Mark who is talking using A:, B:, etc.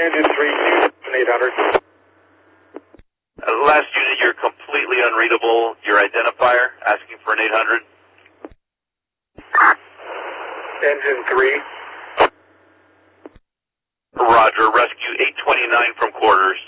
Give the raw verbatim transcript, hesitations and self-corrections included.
A: Engine three, eight hundred.
B: Uh, last unit, you're completely unreadable. Your identifier, asking for an eight hundred.
A: Engine three.
B: Roger, rescue eight twenty-nine from quarters.